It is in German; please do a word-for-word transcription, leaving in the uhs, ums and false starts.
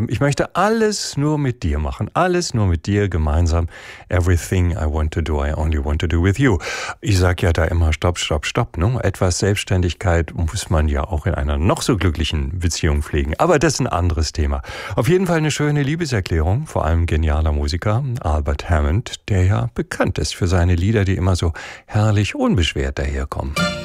Ich möchte alles nur mit dir machen, alles nur mit dir gemeinsam. Everything I want to do, I only want to do with you. Ich sag ja da immer stopp, stopp, stopp. Ne? Etwas Selbstständigkeit muss man ja auch in einer noch so glücklichen Beziehung pflegen. Aber das ist ein anderes Thema. Auf jeden Fall eine schöne Liebeserklärung, vor allem genialer Musiker Albert Hammond, der ja bekannt ist für seine Lieder, die immer so herrlich unbeschwert daherkommen.